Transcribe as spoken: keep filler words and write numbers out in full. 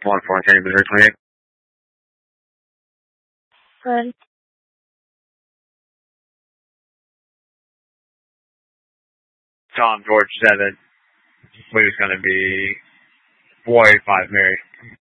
one four, Kenny Missouri twenty-eight. Good. Tom, George seven. Believe it's going to be four eight five, Mary.